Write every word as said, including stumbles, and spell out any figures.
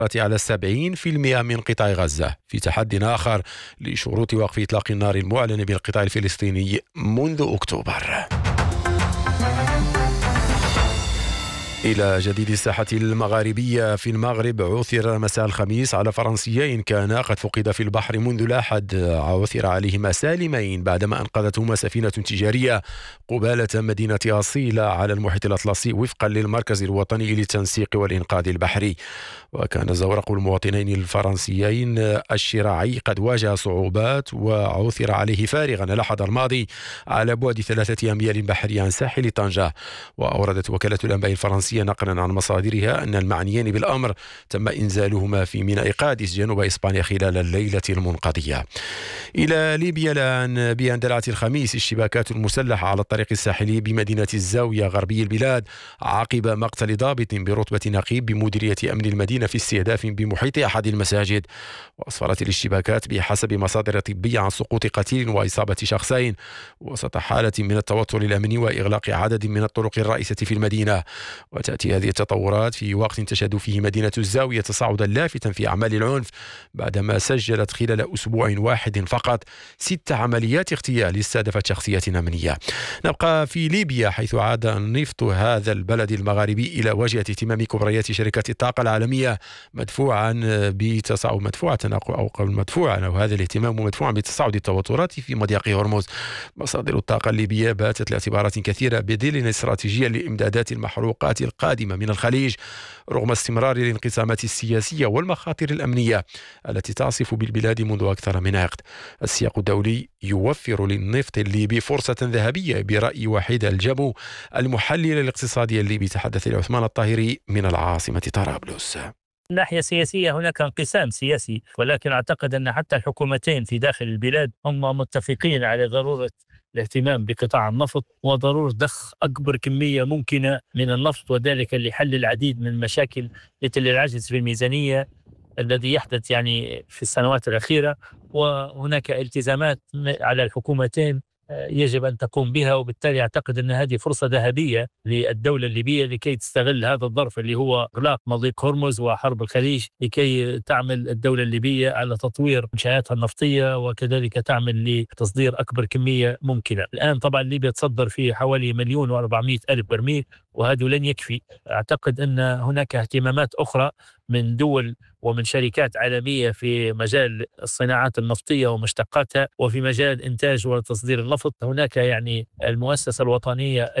على سبعين بالمئة من قطاع غزة، في تحدي آخر لشروط وقف إطلاق النار المعلن بالقطاع الفلسطيني منذ أكتوبر. إلى جديد الساحة المغاربية. في المغرب عثر مساء الخميس على فرنسيين كانا قد فقد في البحر منذ الأحد، عثر عليهما سالمين بعدما أنقذتهما سفينة تجارية قبالة مدينة أصيلة على المحيط الأطلسي وفقا للمركز الوطني للتنسيق والإنقاذ البحري. وكان زورق المواطنين الفرنسيين الشراعي قد واجه صعوبات وعثر عليه فارغا الأحد الماضي على بعد ثلاثة أميال بحرية عن ساحل طنجة. وأوردت وكالة الأنباء الفرنسية نقلا عن مصادرها أن المعنيين بالأمر تم إنزالهما في ميناء قادس جنوب إسبانيا خلال الليلة المنقضية. إلى ليبيا الآن. باندلعت الخميس الشباكات المسلحة على الطريق الساحلي بمدينة الزاوية غربي البلاد عقب مقتل ضابط برتبة نقيب بمديرية أمن المدينة في استهداف بمحيط أحد المساجد. وأسفرت الاشتباكات بحسب مصادر طبية عن سقوط قتيل وإصابة شخصين وسط حالة من التوتر الأمني وإغلاق عدد من الطرق الرئيسة في المدينة. وتأتي هذه التطورات في وقت تشهد فيه مدينة الزاوية تصاعدا لافتا في أعمال العنف بعدما سجلت خلال أسبوع واحد فقط ست عمليات اغتيال استهدفت شخصيات أمنية. نبقى في ليبيا حيث عاد النفط هذا البلد المغاربي إلى واجهة اهتمام كبريات شركة الطاقة العالمية مدفوعا بتصاعد مدفوعة أو قبل مدفوعا أو هذا الاهتمام مدفوعا بتصاعد التوترات في مضيق هرمز. مصادر الطاقة الليبية باتت لاعتبارات كثيرة بديل استراتيجيا لإمدادات المحروقات القادمة من الخليج رغم استمرار الانقسامات السياسية والمخاطر الأمنية التي تعصف بالبلاد منذ أكثر من عقد. السياق الدولي يوفر للنفط الليبي فرصة ذهبية برأي وحيد الجبو المحلل الاقتصادي الليبي. تحدث لعثمان الطاهري من العاصمة طرابلس. من ناحية سياسية هناك انقسام سياسي، ولكن أعتقد أن حتى الحكومتين في داخل البلاد هم متفقين على ضرورة الاهتمام بقطاع النفط وضرورة ضخ أكبر كمية ممكنة من النفط، وذلك لحل العديد من المشاكل مثل العجز في الميزانية الذي يحدث يعني في السنوات الأخيرة. وهناك التزامات على الحكومتين يجب أن تقوم بها، وبالتالي أعتقد أن هذه فرصة ذهبية للدولة الليبية لكي تستغل هذا الظرف اللي هو إغلاق مضيق هرمز وحرب الخليج لكي تعمل الدولة الليبية على تطوير منشآتها النفطية وكذلك تعمل لتصدير أكبر كمية ممكنة. الآن طبعا ليبيا تصدر في حوالي مليون وأربعمائة ألف برميل وهذا لن يكفي. أعتقد أن هناك اهتمامات أخرى من دول ومن شركات عالمية في مجال الصناعات النفطية ومشتقاتها وفي مجال إنتاج وتصدير النفط. هناك يعني المؤسسة الوطنية